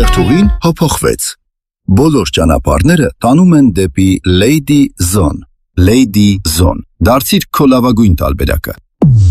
Երթուղին հափոխվեց։ Բոլոր ճանապարհները տանում են դեպի Lady Zone։ Lady Zone։ Դարձիր քո լավագույն տարբերակը։